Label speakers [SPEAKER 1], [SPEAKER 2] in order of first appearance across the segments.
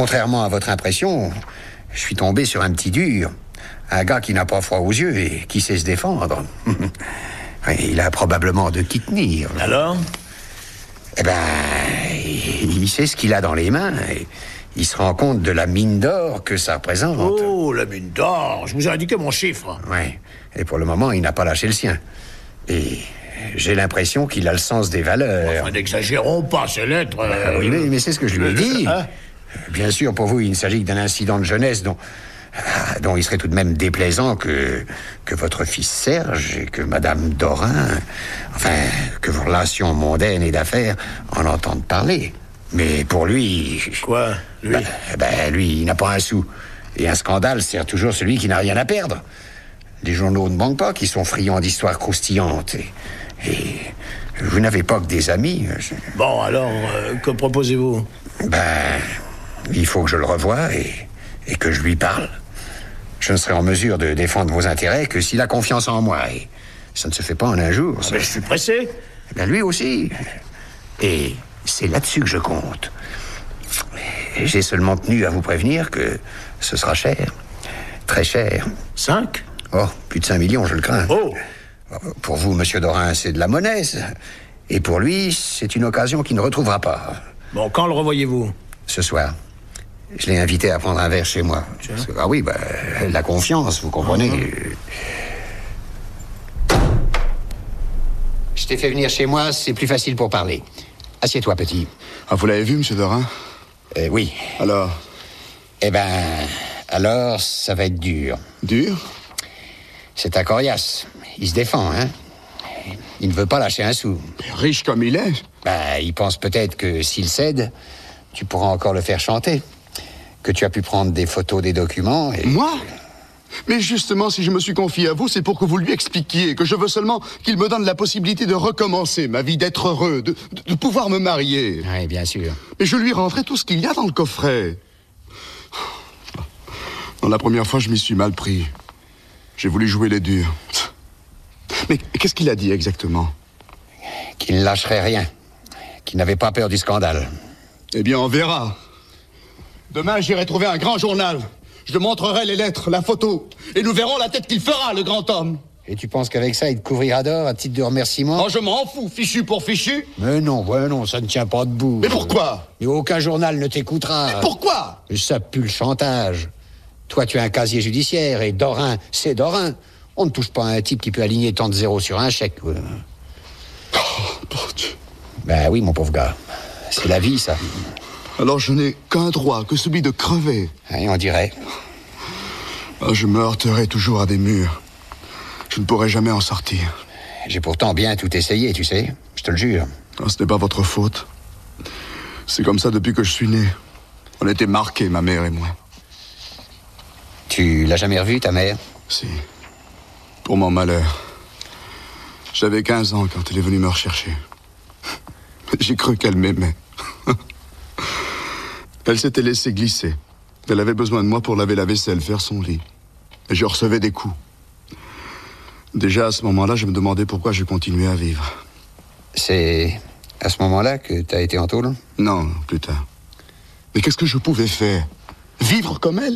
[SPEAKER 1] Contrairement à votre impression, je suis tombé sur un petit dur. Un gars qui n'a pas froid aux yeux et qui sait se défendre. Il a probablement de qui tenir.
[SPEAKER 2] Alors?
[SPEAKER 1] Eh ben, il sait ce qu'il a dans les mains. Et il se rend compte de la mine d'or que ça représente.
[SPEAKER 2] Oh, la mine d'or! Je vous ai indiqué mon chiffre.
[SPEAKER 1] Oui, et pour le moment, il n'a pas lâché le sien. Et j'ai l'impression qu'il a le sens des valeurs.
[SPEAKER 2] Enfin, n'exagérons pas, ces lettres...
[SPEAKER 1] Oui, mais c'est ce que je lui ai dit.
[SPEAKER 2] Hein?
[SPEAKER 1] Bien sûr, pour vous, il ne s'agit que d'un incident de jeunesse dont il serait tout de même déplaisant que votre fils Serge et que Madame Dorin, enfin, que vos relations mondaines et d'affaires en entendent parler. Mais pour lui...
[SPEAKER 2] Quoi, lui?
[SPEAKER 1] Lui, il n'a pas un sou. Et un scandale sert toujours celui qui n'a rien à perdre. Les journaux ne manquent pas, qui sont friands d'histoires croustillantes. Et vous n'avez pas que des amis.
[SPEAKER 2] Bon, alors, que proposez-vous?
[SPEAKER 1] Il faut que je le revoie et que je lui parle. Je ne serai en mesure de défendre vos intérêts que s'il a confiance en moi. Et ça ne se fait pas en un jour.
[SPEAKER 2] Mais je suis pressé.
[SPEAKER 1] Lui aussi. Et c'est là-dessus que je compte. J'ai seulement tenu à vous prévenir que ce sera cher. Très cher.
[SPEAKER 2] 5?
[SPEAKER 1] Oh, plus de 5 millions, je le crains.
[SPEAKER 2] Oh!
[SPEAKER 1] Pour vous, monsieur Dorin, c'est de la monnaie. Et pour lui, c'est une occasion qu'il ne retrouvera pas.
[SPEAKER 2] Bon, quand le revoyez-vous?
[SPEAKER 1] Ce soir. Je l'ai invité à prendre un verre chez moi. La confiance, vous comprenez. Je t'ai fait venir chez moi, c'est plus facile pour parler. Assieds-toi, petit.
[SPEAKER 3] Ah, vous l'avez vu, monsieur Dorin?
[SPEAKER 1] Oui.
[SPEAKER 3] Alors?
[SPEAKER 1] Alors, ça va être dur.
[SPEAKER 3] Dur?
[SPEAKER 1] C'est un coriace. Il se défend, hein. Il ne veut pas lâcher un sou.
[SPEAKER 3] Riche comme il est?
[SPEAKER 1] Il pense peut-être que s'il cède, tu pourras encore le faire chanter. Que tu as pu prendre des photos, des documents et...
[SPEAKER 3] Moi? Mais justement, si je me suis confié à vous, c'est pour que vous lui expliquiez que je veux seulement qu'il me donne la possibilité de recommencer ma vie, d'être heureux, de pouvoir me marier.
[SPEAKER 1] Oui, bien sûr.
[SPEAKER 3] Mais je lui rendrai tout ce qu'il y a dans le coffret. Dans la première fois, je m'y suis mal pris. J'ai voulu jouer les durs. Mais qu'est-ce qu'il a dit exactement?
[SPEAKER 1] Qu'il ne lâcherait rien. Qu'il n'avait pas peur du scandale.
[SPEAKER 3] Eh bien, on verra. Demain, j'irai trouver un grand journal. Je montrerai les lettres, la photo. Et nous verrons la tête qu'il fera, le grand homme.
[SPEAKER 1] Et tu penses qu'avec ça, il te couvrira d'or à titre de remerciement?
[SPEAKER 3] Oh, je m'en fous, fichu pour fichu.
[SPEAKER 1] Mais non, ça ne tient pas debout.
[SPEAKER 3] Mais pourquoi?
[SPEAKER 1] Et aucun journal ne t'écoutera.
[SPEAKER 3] Mais pourquoi?
[SPEAKER 1] Ça pue le chantage. Toi, tu as un casier judiciaire et Dorin, c'est Dorin. On ne touche pas à un type qui peut aligner tant de zéros sur un chèque.
[SPEAKER 3] Oh, mon Dieu.
[SPEAKER 1] Oui, mon pauvre gars. C'est la vie, ça.
[SPEAKER 3] Alors je n'ai qu'un droit, que celui de crever.
[SPEAKER 1] Oui, on dirait.
[SPEAKER 3] Je me heurterai toujours à des murs. Je ne pourrai jamais en sortir.
[SPEAKER 1] J'ai pourtant bien tout essayé, tu sais. Je te le jure.
[SPEAKER 3] Ce n'est pas votre faute. C'est comme ça depuis que je suis né. On était marqués, ma mère et moi.
[SPEAKER 1] Tu l'as jamais revue, ta mère?
[SPEAKER 3] Si. Pour mon malheur. J'avais 15 ans quand elle est venue me rechercher. J'ai cru qu'elle m'aimait. Elle s'était laissée glisser. Elle avait besoin de moi pour laver la vaisselle, faire son lit. Et je recevais des coups. Déjà, à ce moment-là, je me demandais pourquoi je continuais à vivre.
[SPEAKER 1] C'est à ce moment-là que t'as été en tôle?
[SPEAKER 3] Non, plus tard. Mais qu'est-ce que je pouvais faire? Vivre comme elle?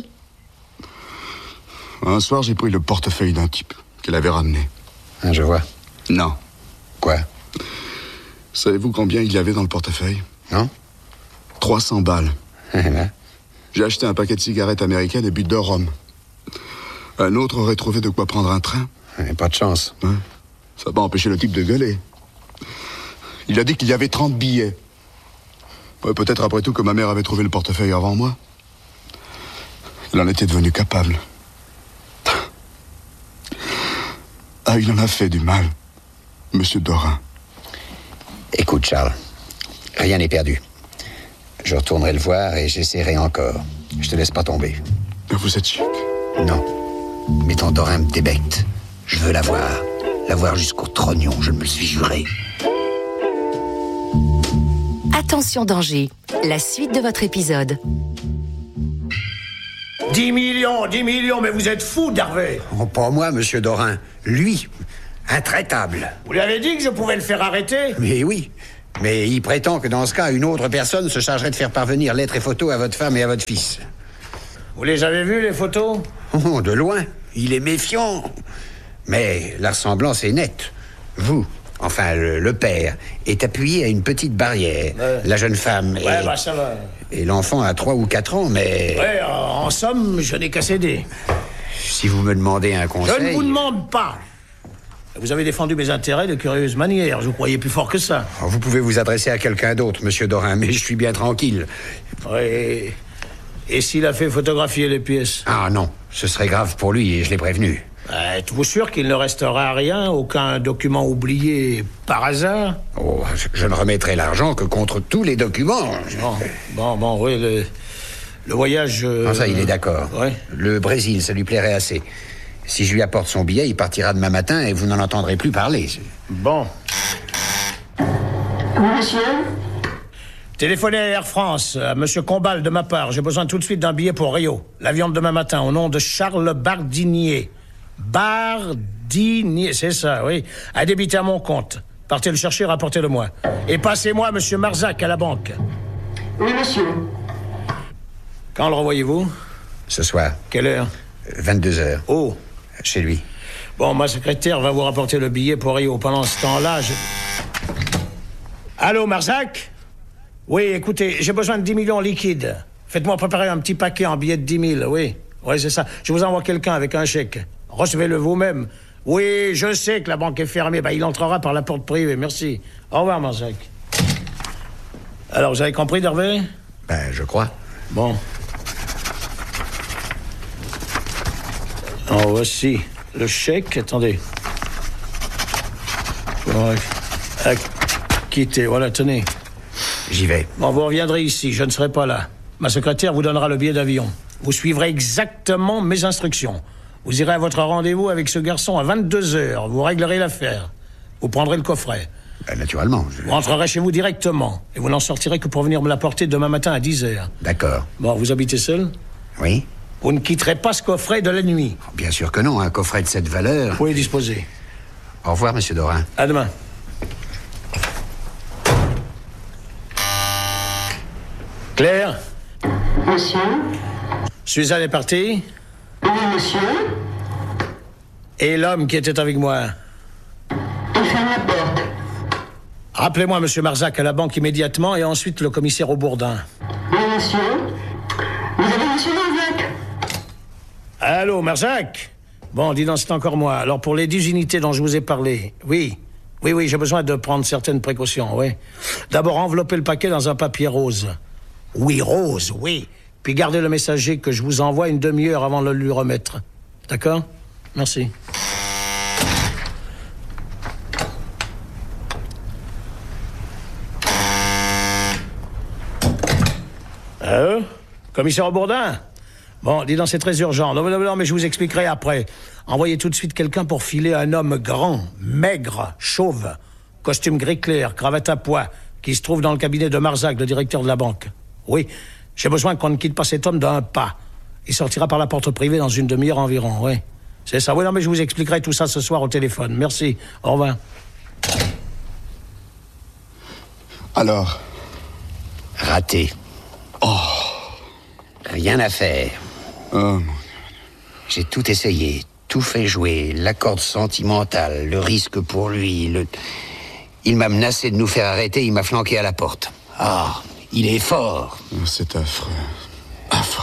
[SPEAKER 3] Un soir, j'ai pris le portefeuille d'un type qu'elle avait ramené.
[SPEAKER 1] Je vois.
[SPEAKER 3] Non.
[SPEAKER 1] Quoi?
[SPEAKER 3] Savez-vous combien il y avait dans le portefeuille?
[SPEAKER 1] Non.
[SPEAKER 3] 300 balles. J'ai acheté un paquet de cigarettes américaines et bu 2 rhums. Un autre aurait trouvé de quoi prendre un train.
[SPEAKER 1] Pas de chance.
[SPEAKER 3] Ça n'a pas empêché le type de gueuler. Il a dit qu'il y avait 30 billets. Peut-être après tout que ma mère avait trouvé le portefeuille avant moi. Elle en était devenue capable. Il en a fait du mal, monsieur Dorin.
[SPEAKER 1] Écoute, Charles, rien n'est perdu. Je retournerai le voir et j'essaierai encore. Je te laisse pas tomber.
[SPEAKER 3] Vous êtes chic.
[SPEAKER 1] Non. Mais ton Dorin me débecte. Je veux la voir jusqu'au trognon, je me le suis juré.
[SPEAKER 4] Attention danger, la suite de votre épisode.
[SPEAKER 2] 10 millions, mais vous êtes fou, Darvé.
[SPEAKER 1] Oh, pas moi, monsieur Dorin. Lui, intraitable.
[SPEAKER 2] Vous lui avez dit que je pouvais le faire arrêter?
[SPEAKER 1] Mais oui, Mais il prétend que dans ce cas, une autre personne se chargerait de faire parvenir lettres et photos à votre femme et à votre fils.
[SPEAKER 2] Vous les avez vus, les photos?
[SPEAKER 1] Oh, de loin. Il est méfiant. Mais la ressemblance est nette. Vous, enfin le père, est appuyé à une petite barrière. La jeune femme est...
[SPEAKER 2] Ouais, bah ça va.
[SPEAKER 1] Et l'enfant a 3 ou 4 ans, mais...
[SPEAKER 2] Ouais, en somme, je n'ai qu'à céder.
[SPEAKER 1] Si vous me demandez un conseil...
[SPEAKER 2] Je ne vous demande pas. Vous avez défendu mes intérêts de curieuse manière. Je vous croyais plus fort que ça.
[SPEAKER 1] Vous pouvez vous adresser à quelqu'un d'autre, monsieur Dorin, mais je suis bien tranquille.
[SPEAKER 2] Ouais. Et s'il a fait photographier les pièces?
[SPEAKER 1] Ah non, ce serait grave pour lui et je l'ai prévenu.
[SPEAKER 2] Êtes-vous sûr qu'il ne restera rien? Aucun document oublié par hasard?
[SPEAKER 1] Oh, je ne remettrai l'argent que contre tous les documents.
[SPEAKER 2] Bon, oui, le voyage...
[SPEAKER 1] Ah, ça, il est d'accord.
[SPEAKER 2] Ouais.
[SPEAKER 1] Le Brésil, ça lui plairait assez. Si je lui apporte son billet, il partira demain matin et vous n'en entendrez plus parler.
[SPEAKER 2] Bon.
[SPEAKER 5] Oui, monsieur?
[SPEAKER 2] Téléphonez à Air France, à monsieur Combal de ma part. J'ai besoin tout de suite d'un billet pour Rio. L'avion de demain matin, au nom de Charles Bardinier. Bardinier, c'est ça, oui. À débiter à mon compte. Partez le chercher, rapportez-le-moi. Et passez-moi monsieur Marzac à la banque.
[SPEAKER 5] Oui, monsieur.
[SPEAKER 2] Quand le revoyez-vous?
[SPEAKER 1] Ce soir,
[SPEAKER 2] Quelle heure?
[SPEAKER 1] 22h,
[SPEAKER 2] Oh.
[SPEAKER 1] chez lui.
[SPEAKER 2] Bon, ma secrétaire va vous rapporter le billet pour Rio. Pendant ce temps-là, Allô, Marzac? Oui, écoutez, j'ai besoin de 10 millions liquides. Faites-moi préparer un petit paquet en billets de 10 000, oui. Oui, c'est ça. Je vous envoie quelqu'un avec un chèque. Recevez-le vous-même. Oui, je sais que la banque est fermée. Il entrera par la porte privée, merci. Au revoir, Marzac. Alors, vous avez compris, Dervé?
[SPEAKER 1] Je crois.
[SPEAKER 2] Bon. En voici le chèque. Attendez. Ouais. Acquitté, voilà, tenez.
[SPEAKER 1] J'y vais.
[SPEAKER 2] Bon, vous reviendrez ici, je ne serai pas là. Ma secrétaire vous donnera le billet d'avion. Vous suivrez exactement mes instructions. Vous irez à votre rendez-vous avec ce garçon à 22h. Vous réglerez l'affaire. Vous prendrez le coffret.
[SPEAKER 1] Naturellement.
[SPEAKER 2] Vous rentrerez chez vous directement. Et vous n'en sortirez que pour venir me l'apporter demain matin à 10h.
[SPEAKER 1] D'accord.
[SPEAKER 2] Bon, vous habitez seul?
[SPEAKER 1] Oui?
[SPEAKER 2] Vous ne quitterez pas ce coffret de la nuit.
[SPEAKER 1] Bien sûr que non, un coffret de cette valeur.
[SPEAKER 2] Vous pouvez disposer.
[SPEAKER 1] Au revoir, monsieur Dorin.
[SPEAKER 2] À demain. Claire?
[SPEAKER 5] Monsieur?
[SPEAKER 2] Suzanne est partie?
[SPEAKER 5] Oui, monsieur?
[SPEAKER 2] Et l'homme qui était avec moi?
[SPEAKER 5] Il ferme la porte.
[SPEAKER 2] Rappelez-moi monsieur Marzac à la banque immédiatement et ensuite le commissaire au Bourdin.
[SPEAKER 5] Oui, monsieur? Vous avez monsieur Marzac?
[SPEAKER 2] Allô, Marzac? Bon, dis donc, c'est encore moi. Alors, pour les 10 unités dont je vous ai parlé, oui, j'ai besoin de prendre certaines précautions, oui. D'abord, envelopper le paquet dans un papier rose. Oui, rose, oui. Puis gardez le messager que je vous envoie une demi-heure avant de le lui remettre. D'accord? Merci. Commissaire au Bourdin? Bon, dis donc, c'est très urgent. Non, mais je vous expliquerai après. Envoyez tout de suite quelqu'un pour filer un homme grand, maigre, chauve, costume gris clair, cravate à pois, qui se trouve dans le cabinet de Marzac, le directeur de la banque. Oui, j'ai besoin qu'on ne quitte pas cet homme d'un pas. Il sortira par la porte privée dans une demi-heure environ, oui. C'est ça. Oui, non, mais je vous expliquerai tout ça ce soir au téléphone. Merci. Au revoir.
[SPEAKER 3] Alors?
[SPEAKER 1] Raté.
[SPEAKER 3] Oh.
[SPEAKER 1] Rien à faire.
[SPEAKER 3] Oh.
[SPEAKER 1] J'ai tout essayé, tout fait jouer, la corde sentimentale, le risque pour lui, Il m'a menacé de nous faire arrêter, il m'a flanqué à la porte. Ah, il est fort.
[SPEAKER 3] C'est affreux. Affreux.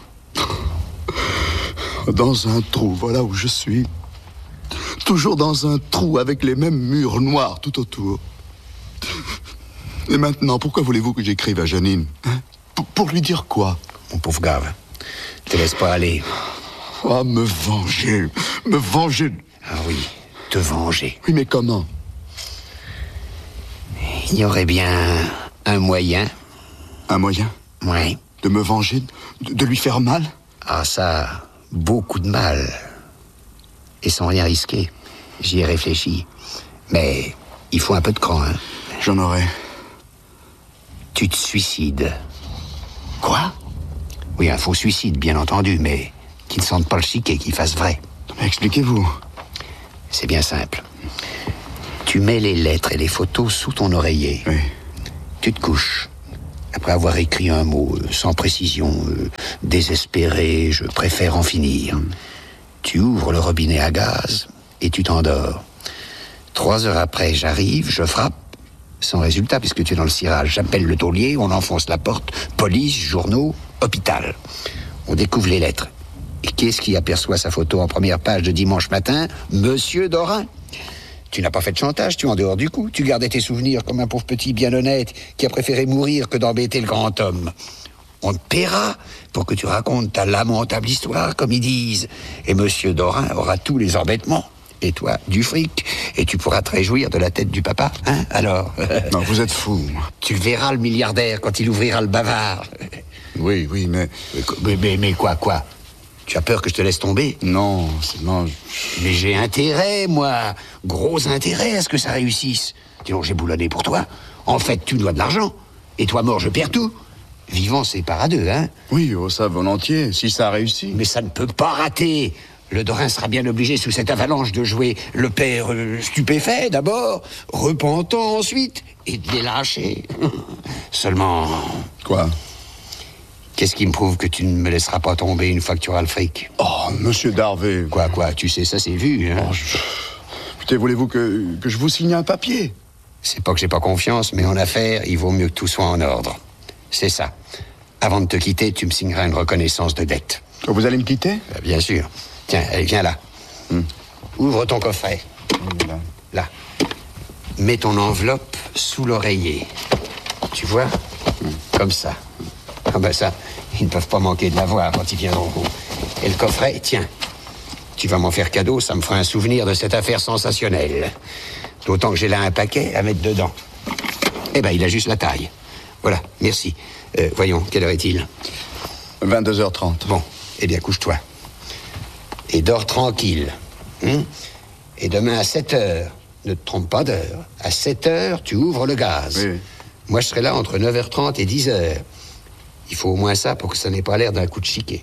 [SPEAKER 3] Dans un trou, voilà où je suis. Toujours dans un trou avec les mêmes murs noirs tout autour. Et maintenant, pourquoi voulez-vous que j'écrive à Janine, hein? Pour lui dire quoi?
[SPEAKER 1] Mon pauvre gave, te laisse pas aller.
[SPEAKER 3] Ah, me venger. Me venger.
[SPEAKER 1] Ah oui, te venger.
[SPEAKER 3] Oui, mais comment?
[SPEAKER 1] Il y aurait bien un moyen.
[SPEAKER 3] Un moyen?
[SPEAKER 1] Oui.
[SPEAKER 3] De me venger? De lui faire mal?
[SPEAKER 1] Ah ça, beaucoup de mal. Et sans rien risquer. J'y ai réfléchi. Mais il faut un peu de cran, hein.
[SPEAKER 3] J'en aurai.
[SPEAKER 1] Tu te suicides. Quoi? Oui, un faux suicide, bien entendu, mais qui ne sente pas le chiquet, qui fasse vrai.
[SPEAKER 3] Mais expliquez-vous.
[SPEAKER 1] C'est bien simple. Tu mets les lettres et les photos sous ton oreiller.
[SPEAKER 3] Oui.
[SPEAKER 1] Tu te couches. Après avoir écrit un mot sans précision, désespéré, je préfère en finir. Tu ouvres le robinet à gaz et tu t'endors. 3 heures après, j'arrive, je frappe, sans résultat puisque tu es dans le cirage. J'appelle le taulier, on enfonce la porte, police, journaux, hôpital. On découvre les lettres. Et qu'est-ce qui aperçoit sa photo en première page de dimanche matin? Monsieur Dorin. Tu n'as pas fait de chantage, tu es en dehors du coup. Tu gardais tes souvenirs comme un pauvre petit bien honnête qui a préféré mourir que d'embêter le grand homme. On te paiera pour que tu racontes ta lamentable histoire, comme ils disent. Et Monsieur Dorin aura tous les embêtements. Et toi, du fric. Et tu pourras te réjouir de la tête du papa, hein, alors?
[SPEAKER 3] Non, vous êtes fou.
[SPEAKER 1] Tu verras le milliardaire quand il ouvrira le bavard.
[SPEAKER 3] Oui, mais...
[SPEAKER 1] Mais quoi? Tu as peur que je te laisse tomber?
[SPEAKER 3] Non, non...
[SPEAKER 1] Mais j'ai intérêt, moi. Gros intérêt à ce que ça réussisse. Dis-donc, j'ai boulonné pour toi. En fait, tu me dois de l'argent. Et toi, mort, je perds tout. Vivant, c'est part à deux, hein?
[SPEAKER 3] Oui, ça, volontiers, si ça réussit.
[SPEAKER 1] Mais ça ne peut pas rater. Le Dorin sera bien obligé, sous cette avalanche, de jouer le père stupéfait, d'abord, repentant ensuite, et de les lâcher. Seulement...
[SPEAKER 3] Quoi?
[SPEAKER 1] Qu'est-ce qui me prouve que tu ne me laisseras pas tomber une fois que tu auras le fric?
[SPEAKER 3] Oh, monsieur Darvé...
[SPEAKER 1] Quoi, tu sais, ça c'est vu, hein?
[SPEAKER 3] Écoutez, voulez-vous que je vous signe un papier?
[SPEAKER 1] C'est pas que j'ai pas confiance, mais en affaires, il vaut mieux que tout soit en ordre. C'est ça. Avant de te quitter, tu me signeras une reconnaissance de dette.
[SPEAKER 3] Vous allez me quitter?
[SPEAKER 1] Bien sûr. Tiens, allez, viens là. Ouvre ton coffret. Là. Mets ton enveloppe sous l'oreiller. Tu vois? Comme ça. Ah ben ça, ils ne peuvent pas manquer de la voir quand ils viendront. Et le coffret, tiens. Tu vas m'en faire cadeau, ça me fera un souvenir de cette affaire sensationnelle. D'autant que j'ai là un paquet à mettre dedans. Eh ben, il a juste la taille. Voilà, merci. Voyons, quelle heure est-il?
[SPEAKER 3] 22h30.
[SPEAKER 1] Bon, eh bien, couche-toi. Et dors tranquille. Et demain à 7h, ne te trompe pas d'heure. À 7h, tu ouvres le gaz.
[SPEAKER 3] Oui.
[SPEAKER 1] Moi, je serai là entre 9h30 et 10h. Il faut au moins ça pour que ça n'ait pas l'air d'un coup de chiquet.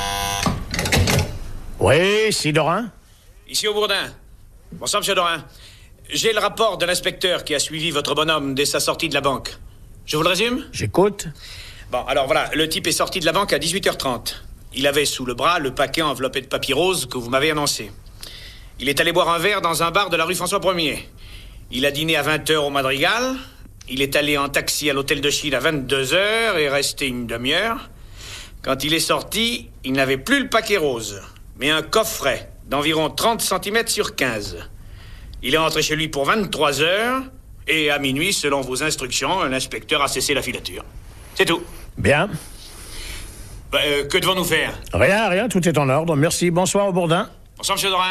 [SPEAKER 2] Oui, si Dorin?
[SPEAKER 6] Ici au Bourdin. Bonsoir, monsieur Dorin. J'ai le rapport de l'inspecteur qui a suivi votre bonhomme dès sa sortie de la banque. Je vous le résume?
[SPEAKER 2] J'écoute.
[SPEAKER 6] Bon, alors voilà, le type est sorti de la banque à 18h30. Il avait sous le bras le paquet enveloppé de papier rose que vous m'avez annoncé. Il est allé boire un verre dans un bar de la rue François 1er. Il a dîné à 20h au Madrigal. Il est allé en taxi à l'hôtel de Chine à 22h et est resté une demi-heure. Quand il est sorti, il n'avait plus le paquet rose, mais un coffret d'environ 30 cm sur 15. Il est rentré chez lui pour 23h et à minuit, selon vos instructions, l'inspecteur a cessé la filature. C'est tout.
[SPEAKER 2] Bien.
[SPEAKER 6] Que devons-nous faire?
[SPEAKER 2] Rien, tout est en ordre. Merci, bonsoir au Bourdin.
[SPEAKER 6] Bonsoir, monsieur Dorin.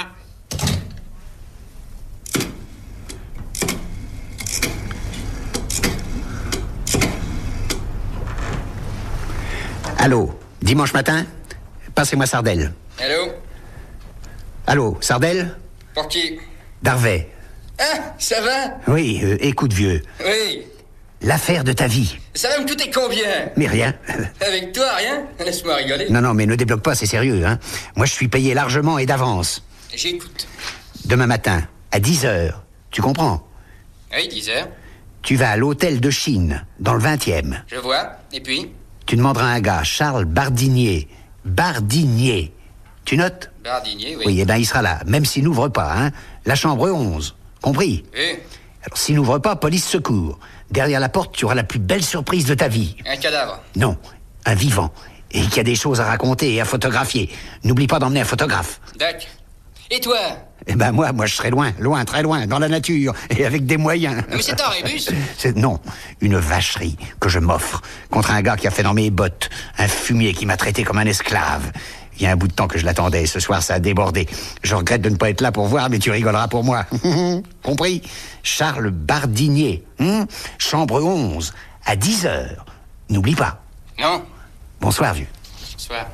[SPEAKER 1] Allô, dimanche matin? Passez-moi Sardelle.
[SPEAKER 7] Allô?
[SPEAKER 1] Allô, Sardelle?
[SPEAKER 7] Pour qui?
[SPEAKER 1] Darvet.
[SPEAKER 7] Ah, ça va?
[SPEAKER 1] Oui, écoute vieux.
[SPEAKER 7] Oui.
[SPEAKER 1] L'affaire de ta vie.
[SPEAKER 7] Ça va me coûter combien?
[SPEAKER 1] Mais rien.
[SPEAKER 7] Avec toi, rien? Laisse-moi rigoler.
[SPEAKER 1] Non, mais ne débloque pas, c'est sérieux, hein. Moi, je suis payé largement et d'avance.
[SPEAKER 7] J'écoute.
[SPEAKER 1] Demain matin, à 10h. Tu comprends?
[SPEAKER 7] Oui, 10h.
[SPEAKER 1] Tu vas à l'hôtel de Chine, dans le 20e.
[SPEAKER 7] Je vois. Et puis?
[SPEAKER 1] Tu demanderas à un gars, Charles Bardinier. Bardinier. Tu notes?
[SPEAKER 7] Bardinier, oui.
[SPEAKER 1] Oui, eh ben, il sera là, même s'il n'ouvre pas, hein. La chambre 11. Compris?
[SPEAKER 7] Oui.
[SPEAKER 1] Alors, s'il n'ouvre pas, police secours. Derrière la porte, tu auras la plus belle surprise de ta vie.
[SPEAKER 7] Un cadavre?
[SPEAKER 1] Non, un vivant. Et qui a des choses à raconter et à photographier. N'oublie pas d'emmener un photographe.
[SPEAKER 7] D'accord. Et toi?
[SPEAKER 1] Eh ben, moi, je serai loin, très loin, dans la nature, et avec des moyens.
[SPEAKER 7] Mais c'est un rébus.
[SPEAKER 1] Non, une vacherie que je m'offre contre un gars qui a fait dans mes bottes, un fumier qui m'a traité comme un esclave. Il y a un bout de temps que je l'attendais, ce soir ça a débordé. Je regrette de ne pas être là pour voir, mais tu rigoleras pour moi. Compris? Charles Bardinier, chambre 11, à 10h. N'oublie pas.
[SPEAKER 7] Non.
[SPEAKER 1] Bonsoir, vieux.
[SPEAKER 7] Bonsoir.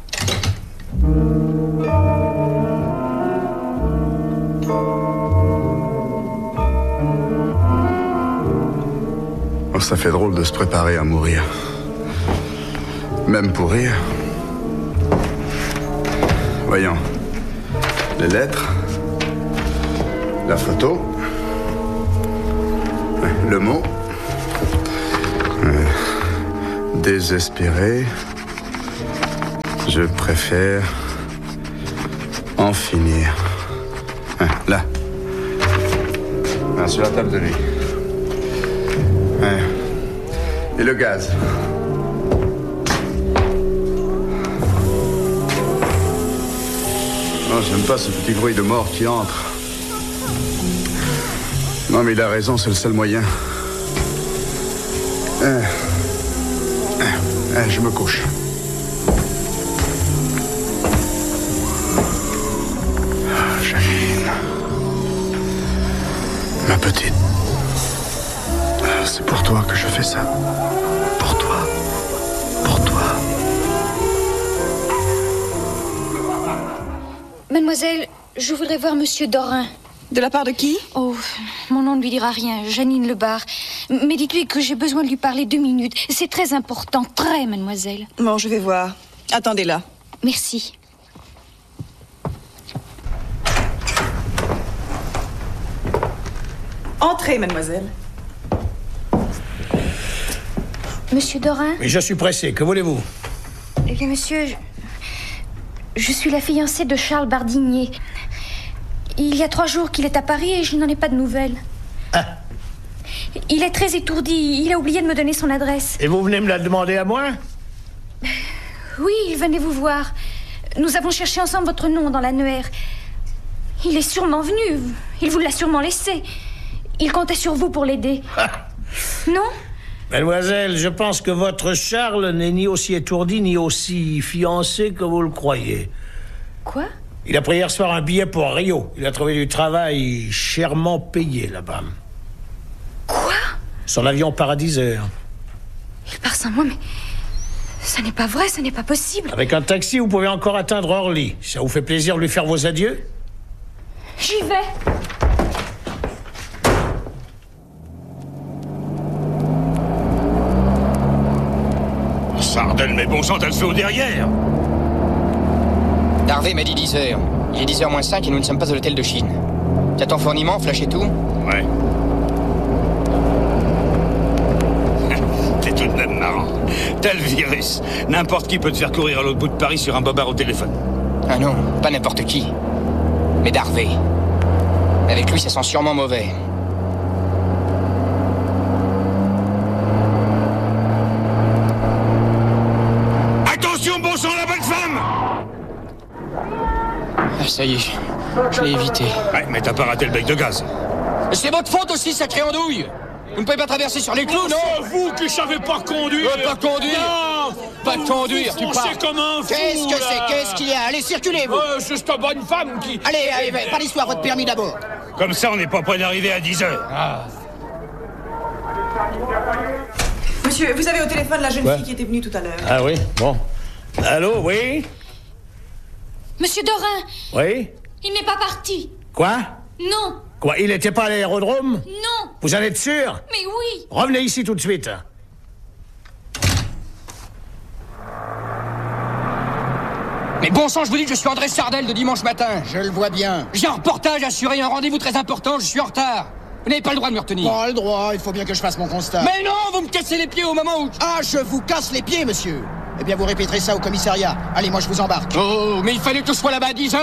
[SPEAKER 3] Oh, ça fait drôle de se préparer à mourir. Même pour rire. Voyons. Les lettres. La photo. Le mot. désespéré, je préfère en finir. Là. Sur la table de nuit. Et le gaz. Non, j'aime pas ce petit bruit de mort qui entre. Non, mais il a raison, c'est le seul moyen. Je me couche. Janine. Ma petite. C'est pour toi que je fais ça. Pour toi. Pour toi.
[SPEAKER 8] Mademoiselle, je voudrais voir Monsieur Dorin.
[SPEAKER 9] De la part de qui?
[SPEAKER 8] Oh, mon nom ne lui dira rien, Janine Lebar. Mais dites-lui que j'ai besoin de lui parler 2 minutes. C'est très important, très, mademoiselle.
[SPEAKER 9] Bon, je vais voir. Attendez là.
[SPEAKER 8] Merci.
[SPEAKER 9] Entrez, mademoiselle.
[SPEAKER 8] Monsieur Dorin?
[SPEAKER 2] Mais je suis pressé, que voulez-vous?
[SPEAKER 8] Eh bien, monsieur, je suis la fiancée de Charles Bardinier. Il y a 3 jours qu'il est à Paris et je n'en ai pas de nouvelles.
[SPEAKER 2] Ah.
[SPEAKER 8] Il est très étourdi. Il a oublié de me donner son adresse.
[SPEAKER 2] Et vous venez me la demander à moi?
[SPEAKER 8] Oui, il venait vous voir. Nous avons cherché ensemble votre nom dans l'annuaire. Il est sûrement venu. Il vous l'a sûrement laissé. Il comptait sur vous pour l'aider.
[SPEAKER 2] Ah.
[SPEAKER 8] Non?
[SPEAKER 2] Mademoiselle, je pense que votre Charles n'est ni aussi étourdi ni aussi fiancé que vous le croyez.
[SPEAKER 8] Quoi?
[SPEAKER 2] Il a pris hier soir un billet pour Rio. Il a trouvé du travail chèrement payé là-bas.
[SPEAKER 8] Quoi?
[SPEAKER 2] Son avion part à 10h.
[SPEAKER 8] Il part sans moi, mais... ça n'est pas vrai, ça n'est pas possible.
[SPEAKER 2] Avec un taxi, vous pouvez encore atteindre Orly. Ça vous fait plaisir de lui faire vos adieux?
[SPEAKER 8] J'y vais.
[SPEAKER 10] Sardelle, mais bon sang, t'as le feu au derrière.
[SPEAKER 7] Darvé m'a dit 10h. Il est 10h moins 5 et nous ne sommes pas à l'hôtel de Chine. T'as ton fourniment, flash et tout?
[SPEAKER 10] Ouais. T'es tout de même marrant. T'as le virus. N'importe qui peut te faire courir à l'autre bout de Paris sur un bobard au téléphone.
[SPEAKER 7] Ah non, pas n'importe qui. Mais Darvé. Avec lui, ça sent sûrement mauvais.
[SPEAKER 10] Attention, bon sang, la bonne femme!
[SPEAKER 7] Ah, ça y est, je l'ai évité.
[SPEAKER 10] Ouais, mais t'as pas raté le bec de gaz.
[SPEAKER 7] C'est votre faute aussi, sacré andouille! Vous ne pouvez pas traverser sur les clous, non?
[SPEAKER 10] C'est vous qui savez pas conduire!
[SPEAKER 7] Pas conduire!
[SPEAKER 10] Non!
[SPEAKER 7] Pas conduire, tu parles!
[SPEAKER 10] comme un fou,
[SPEAKER 11] Qu'est-ce que
[SPEAKER 10] là.
[SPEAKER 11] c'est? Qu'est-ce qu'il y a? Allez, circulez, vous!
[SPEAKER 10] C'est cette bonne femme qui...
[SPEAKER 11] Allez, pas l'histoire, votre permis d'abord.
[SPEAKER 10] Comme ça, on n'est pas près d'arriver à 10h.
[SPEAKER 7] Ah.
[SPEAKER 9] Monsieur, vous avez au téléphone la jeune fille qui était venue tout à l'heure.
[SPEAKER 2] Ah oui, bon. Allô, oui?
[SPEAKER 8] Monsieur Dorin,
[SPEAKER 2] Oui?
[SPEAKER 8] il n'est pas parti.
[SPEAKER 2] Quoi?
[SPEAKER 8] Non,
[SPEAKER 2] Quoi, il n'était pas à l'aérodrome?
[SPEAKER 8] non,
[SPEAKER 2] Vous en êtes sûr?
[SPEAKER 8] mais oui.
[SPEAKER 2] Revenez ici tout de suite.
[SPEAKER 7] Mais bon sang, je vous dis que je suis André Sardelle de dimanche matin.
[SPEAKER 11] Je le vois bien.
[SPEAKER 7] J'ai un reportage assuré, un rendez-vous très important, je suis en retard. Vous n'avez pas le droit de me retenir.
[SPEAKER 11] Pas le droit, il faut bien que je fasse mon constat.
[SPEAKER 7] Mais non, vous me cassez les pieds au moment où...
[SPEAKER 11] Ah, je vous casse les pieds, monsieur. Eh bien, vous répéterez ça au commissariat. Allez, moi, je vous embarque.
[SPEAKER 7] Oh, mais il fallait que je sois là-bas à 10h.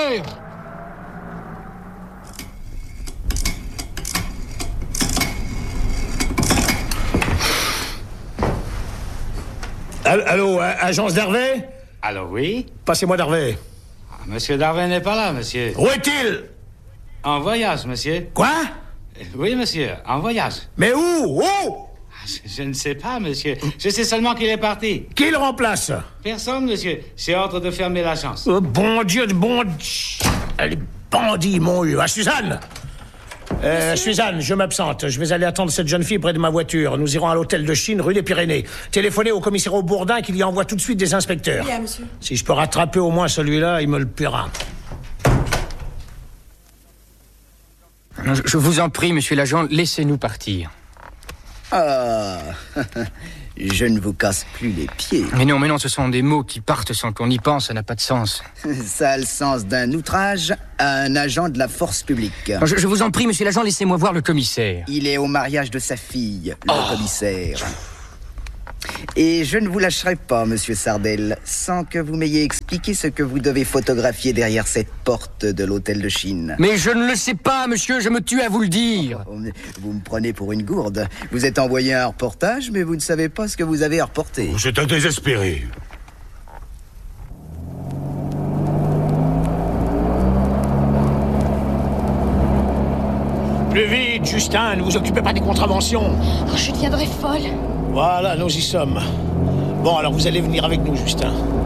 [SPEAKER 2] Allô, agence d'Hervé?
[SPEAKER 12] Alors oui?
[SPEAKER 2] Passez-moi d'Hervé.
[SPEAKER 12] Monsieur Darwin n'est pas là, monsieur.
[SPEAKER 2] Où est-il?
[SPEAKER 12] En voyage, monsieur.
[SPEAKER 2] Quoi?
[SPEAKER 12] Oui, monsieur, en voyage.
[SPEAKER 2] Mais où? Où?
[SPEAKER 12] Je ne sais pas, monsieur. Je sais seulement qu'il est parti.
[SPEAKER 2] Qui le remplace?
[SPEAKER 12] Personne, monsieur. C'est ordre de fermer l'agence.
[SPEAKER 2] Oh, bon Dieu, bon... Les bandits m'ont eu. Ah, Suzanne! Suzanne, je m'absente. Je vais aller attendre cette jeune fille près de ma voiture. Nous irons à l'hôtel de Chine, rue des Pyrénées. Téléphonez au commissaire Bourdin qu'il y envoie tout de suite des inspecteurs.
[SPEAKER 9] Bien, monsieur.
[SPEAKER 2] Si je peux rattraper au moins celui-là, il me le paiera.
[SPEAKER 7] Je vous en prie, monsieur l'agent, laissez-nous partir.
[SPEAKER 11] Ah, je ne vous casse plus les pieds.
[SPEAKER 7] Mais non, ce sont des mots qui partent sans qu'on y pense, ça n'a pas de sens.
[SPEAKER 11] Ça a le sens d'un outrage à un agent de la force publique.
[SPEAKER 7] Je vous en prie, monsieur l'agent, laissez-moi voir le commissaire.
[SPEAKER 11] Il est au mariage de sa fille, le commissaire. Et je ne vous lâcherai pas, monsieur Sardel, sans que vous m'ayez expliqué ce que vous devez photographier derrière cette porte de l'hôtel de Chine.
[SPEAKER 13] Mais je ne le sais pas, monsieur, je me tue à vous le dire.
[SPEAKER 11] Vous me prenez pour une gourde. Vous êtes envoyé un reportage, mais vous ne savez pas ce que vous avez à reporter.
[SPEAKER 10] C'est un désespéré.
[SPEAKER 2] Plus vite, Justin, ne vous occupez pas des contraventions.
[SPEAKER 8] Oh, je deviendrai folle.
[SPEAKER 2] Voilà, nous y sommes. Bon, alors vous allez venir avec nous, Justin.